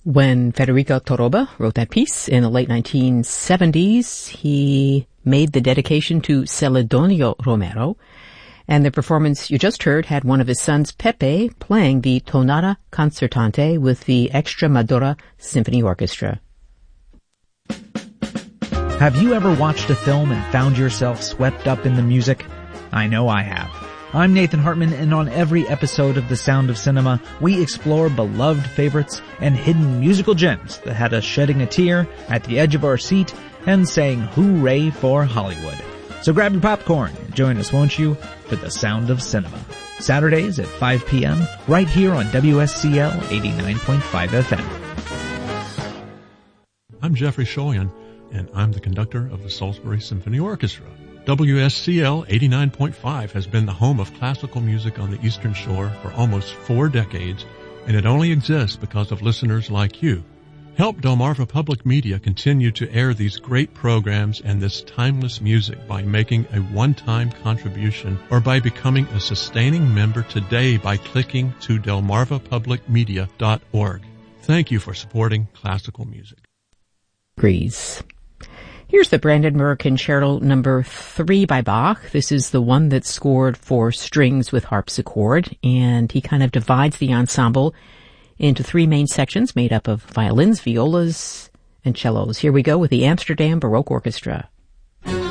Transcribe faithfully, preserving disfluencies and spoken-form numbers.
When Federico Toroba wrote that piece in the late nineteen seventies, he made the dedication to Celedonio Romero, and the performance you just heard had one of his sons, Pepe, playing the Tonata Concertante with the Extremadura Symphony Orchestra. Have you ever watched a film and found yourself swept up in the music? I know I have. I'm Nathan Hartman, and on every episode of The Sound of Cinema, we explore beloved favorites and hidden musical gems that had us shedding a tear at the edge of our seat and saying hooray for Hollywood. So grab your popcorn and join us, won't you, for The Sound of Cinema. Saturdays at five p.m. right here on W S C L eighty-nine point five F M. I'm Jeffrey Shoyan, and I'm the conductor of the Salisbury Symphony Orchestra. W S C L eighty-nine point five has been the home of classical music on the Eastern Shore for almost four decades, and it only exists because of listeners like you. Help Delmarva Public Media continue to air these great programs and this timeless music by making a one-time contribution or by becoming a sustaining member today by clicking to delmarva public media dot org. Thank you for supporting classical music. Agrees. Here's the Brandenburg Concerto number three by Bach. This is the one that's scored for strings with harpsichord, and he kind of divides the ensemble into three main sections made up of violins, violas, and cellos. Here we go with the Amsterdam Baroque Orchestra.